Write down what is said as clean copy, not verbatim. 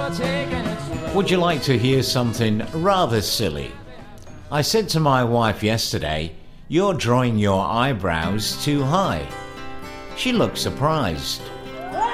Would you like to hear something rather silly? I said to my wife yesterday, "You're drawing your eyebrows too high." She looked surprised.